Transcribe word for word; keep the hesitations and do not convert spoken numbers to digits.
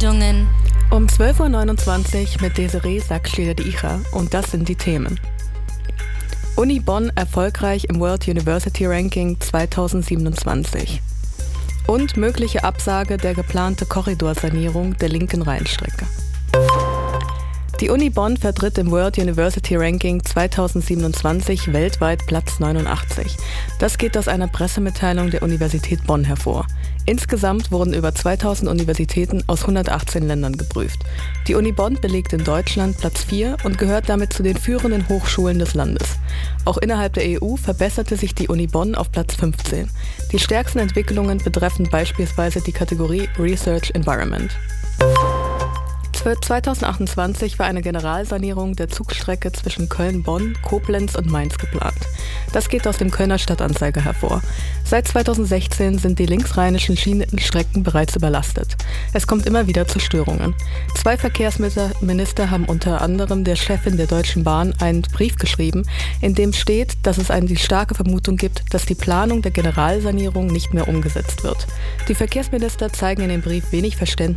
Meldungen. Um zwölf Uhr neunundzwanzig mit Desiree Sackschleder-Dicha und das sind die Themen. Uni Bonn erfolgreich im World University Ranking zweitausendsiebenundzwanzig. Und mögliche Absage der geplante Korridorsanierung der linken Rheinstrecke. Die Uni Bonn vertritt im World University Ranking zweitausendsiebenundzwanzig weltweit Platz neunundachtzig. Das geht aus einer Pressemitteilung der Universität Bonn hervor. Insgesamt wurden über zweitausend Universitäten aus hundertachtzehn Ländern geprüft. Die Uni Bonn belegt in Deutschland Platz vier und gehört damit zu den führenden Hochschulen des Landes. Auch innerhalb der E U verbesserte sich die Uni Bonn auf Platz fünfzehn. Die stärksten Entwicklungen betreffen beispielsweise die Kategorie Research Environment. Für zweitausendachtundzwanzig war eine Generalsanierung der Zugstrecke zwischen Köln, Bonn, Koblenz und Mainz geplant. Das geht aus dem Kölner Stadtanzeiger hervor. Seit zweitausendsechzehn sind die linksrheinischen Schienenstrecken bereits überlastet. Es kommt immer wieder zu Störungen. Zwei Verkehrsminister haben unter anderem der Chefin der Deutschen Bahn einen Brief geschrieben, in dem steht, dass es eine die starke Vermutung gibt, dass die Planung der Generalsanierung nicht mehr umgesetzt wird. Die Verkehrsminister zeigen in dem Brief wenig Verständnis